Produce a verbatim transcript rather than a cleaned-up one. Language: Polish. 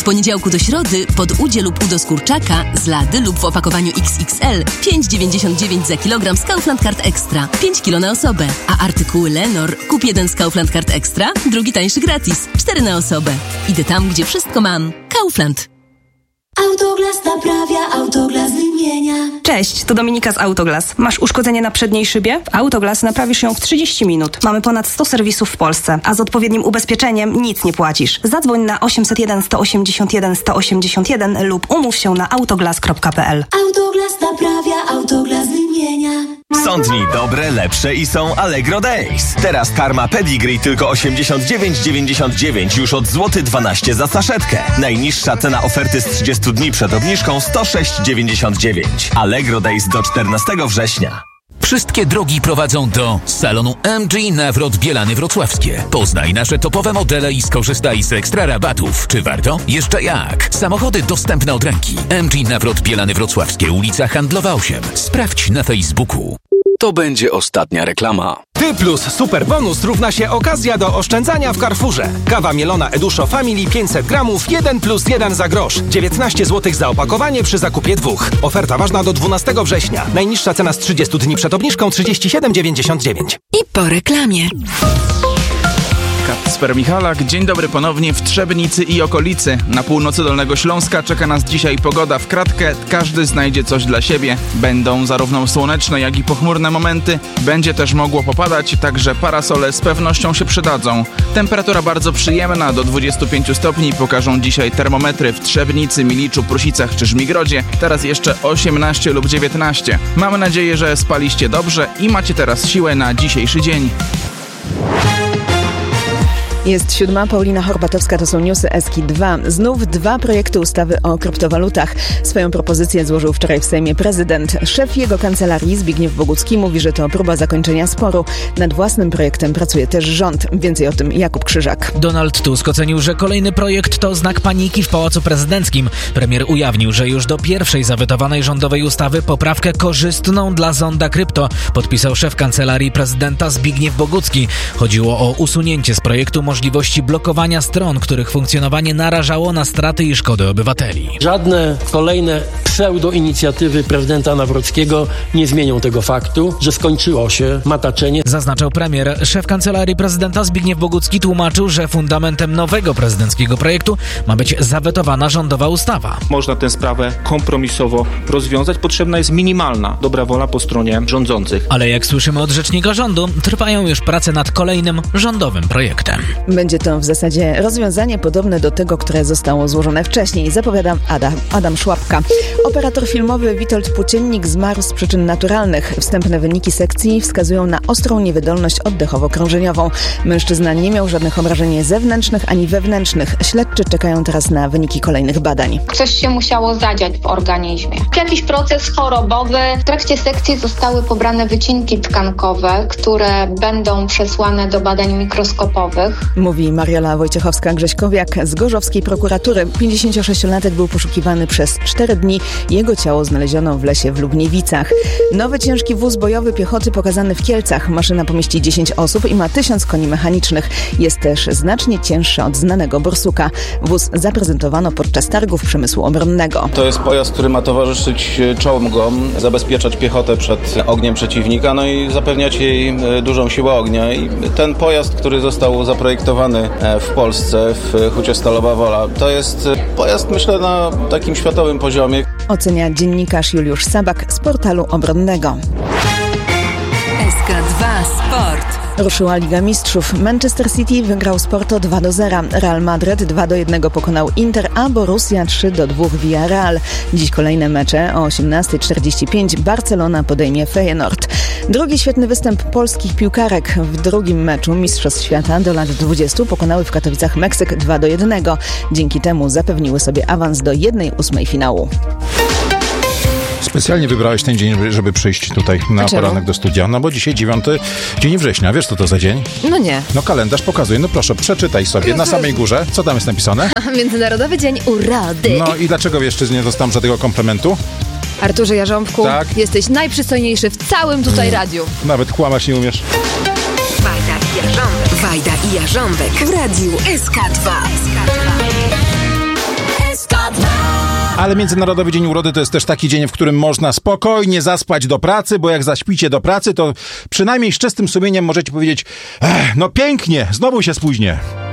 poniedziałku do środy pod udzie lub udo z kurczaka z lady lub w opakowaniu X X L pięć dziewięćdziesiąt dziewięć za kilogram z Kaufland Card Extra. pięć kilo na osobę. A artykuły Lenor kup jeden z Kaufland Card Extra, drugi tańszy gratis. cztery na osobę. Idę tam, gdzie wszystko mam. Kaufland. Autoglas naprawia, Autoglas wymienia. Cześć, to Dominika z Autoglas. Masz uszkodzenie na przedniej szybie? W Autoglas naprawisz ją w trzydzieści minut. Mamy ponad sto serwisów w Polsce, a z odpowiednim ubezpieczeniem nic nie płacisz. Zadzwoń na osiemset jeden sto osiemdziesiąt jeden sto osiemdziesiąt jeden lub umów się na autoglas kropka p l. Autoglas naprawia, Autoglas wymienia. Są dni dobre, lepsze i są Allegro Days. Teraz karma Pedigree tylko osiemdziesiąt dziewięć dziewięćdziesiąt dziewięć już od złoty dwanaście za saszetkę. Najniższa cena oferty z trzydziestu dni przed obniżką sto sześć dziewięćdziesiąt dziewięć. Allegro Days do czternastego września. Wszystkie drogi prowadzą do salonu M G Nawrot Bielany Wrocławskie. Poznaj nasze topowe modele i skorzystaj z ekstra rabatów. Czy warto? Jeszcze jak! Samochody dostępne od ręki. M G Nawrot Bielany Wrocławskie, ulica Handlowa osiem. Sprawdź na Facebooku. To będzie ostatnia reklama. Ty plus super bonus równa się okazja do oszczędzania w Carrefourze. Kawa mielona Eduszo Family pięćset gramów, jeden plus jeden za grosz. dziewiętnaście złotych za opakowanie przy zakupie dwóch. Oferta ważna do dwunastego września. Najniższa cena z trzydziestu dni przed obniżką trzydzieści siedem dziewięćdziesiąt dziewięć. I po reklamie. Kacper Michalak, dzień dobry ponownie w Trzebnicy i okolicy. Na północy Dolnego Śląska czeka nas dzisiaj pogoda w kratkę. Każdy znajdzie coś dla siebie. Będą zarówno słoneczne, jak i pochmurne momenty. Będzie też mogło popadać, także parasole z pewnością się przydadzą. Temperatura bardzo przyjemna, do dwudziestu pięciu stopni pokażą dzisiaj termometry w Trzebnicy, Miliczu, Prusicach czy Żmigrodzie. Teraz jeszcze osiemnaście lub dziewiętnaście. Mamy nadzieję, że spaliście dobrze i macie teraz siłę na dzisiejszy dzień. Jest siódma, Paulina Horbatowska, to są newsy Eski dwa. Znów dwa projekty ustawy o kryptowalutach. Swoją propozycję złożył wczoraj w Sejmie prezydent. Szef jego kancelarii, Zbigniew Bogucki, mówi, że to próba zakończenia sporu. Nad własnym projektem pracuje też rząd. Więcej o tym Jakub Krzyżak. Donald Tusk ocenił, że kolejny projekt to znak paniki w Pałacu Prezydenckim. Premier ujawnił, że już do pierwszej zawetowanej rządowej ustawy poprawkę korzystną dla zonda krypto podpisał szef kancelarii prezydenta Zbigniew Bogucki. Chodziło o usunięcie z projektu możliwości blokowania stron, których funkcjonowanie narażało na straty i szkody obywateli. Żadne kolejne pseudo-inicjatywy prezydenta Nawrockiego nie zmienią tego faktu, że skończyło się mataczenie. Zaznaczał premier. Szef kancelarii prezydenta Zbigniew Bogucki tłumaczył, że fundamentem nowego prezydenckiego projektu ma być zawetowana rządowa ustawa. Można tę sprawę kompromisowo rozwiązać. Potrzebna jest minimalna dobra wola po stronie rządzących. Ale jak słyszymy od rzecznika rządu, trwają już prace nad kolejnym rządowym projektem. Będzie to w zasadzie rozwiązanie podobne do tego, które zostało złożone wcześniej, zapowiada Adam, Adam Szłapka. Operator filmowy Witold Płóciennik zmarł z przyczyn naturalnych. Wstępne wyniki sekcji wskazują na ostrą niewydolność oddechowo-krążeniową. Mężczyzna nie miał żadnych obrażeń zewnętrznych ani wewnętrznych. Śledczy czekają teraz na wyniki kolejnych badań. Coś się musiało zadziać w organizmie. Jakiś proces chorobowy. W trakcie sekcji zostały pobrane wycinki tkankowe, które będą przesłane do badań mikroskopowych. Mówi Mariola Wojciechowska-Grześkowiak z gorzowskiej prokuratury. pięćdziesięciosześciolatek był poszukiwany przez cztery dni. Jego ciało znaleziono w lesie w Lubniewicach. Nowy ciężki wóz bojowy piechoty pokazany w Kielcach. Maszyna pomieści dziesięć osób i ma tysiąc koni mechanicznych. Jest też znacznie cięższy od znanego Borsuka. Wóz zaprezentowano podczas targów przemysłu obronnego. To jest pojazd, który ma towarzyszyć czołgom, zabezpieczać piechotę przed ogniem przeciwnika, no i zapewniać jej dużą siłę ognia. I ten pojazd, który został zaprojektowany w Polsce w Hucie Stalowa Wola, to jest pojazd, myślę, na takim światowym poziomie. Ocenia dziennikarz Juliusz Sabak z portalu obronnego. S K dwa Sport. Ruszyła Liga Mistrzów. Manchester City wygrał z Porto dwa do zera. Real Madryt dwa do jednego pokonał Inter, a Borussia trzy do dwóch Villarreal. Dziś kolejne mecze o osiemnasta czterdzieści pięć. Barcelona podejmie Feyenoord. Drugi świetny występ polskich piłkarek. W drugim meczu Mistrzostw Świata do lat dwudziestu pokonały w Katowicach Meksyk dwa do jednego. Dzięki temu zapewniły sobie awans do jednej ósmej finału. Specjalnie wybrałeś ten dzień, żeby przyjść tutaj na poranek do studia, no bo dzisiaj dziewiąty dzień września. Wiesz, co to za dzień? No nie. No kalendarz pokazuje. No proszę, przeczytaj sobie na samej górze. Co tam jest napisane? Międzynarodowy Dzień Urody. No i dlaczego jeszcze nie dostałem żadnego komplementu? Arturze Jarząbku, tak? Jesteś najprzystojniejszy w całym tutaj radiu. Nawet kłamać nie umiesz. Wajda i Jarząbek. Wajda i Jarząbek w radiu S K dwa. S K dwa. Ale Międzynarodowy Dzień Urody to jest też taki dzień, w którym można spokojnie zaspać do pracy, bo jak zaśpicie do pracy, to przynajmniej z czystym sumieniem możecie powiedzieć, no pięknie, znowu się spóźnię.